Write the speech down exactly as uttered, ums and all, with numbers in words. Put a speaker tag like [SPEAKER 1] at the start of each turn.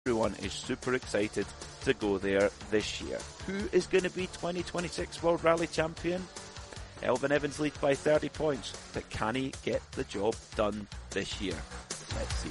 [SPEAKER 1] everyone is super excited to go there this year. Who is going to be twenty twenty-six World Rally Champion? Elfyn Evans leads by thirty points, but can he get the job done this year? Let's see.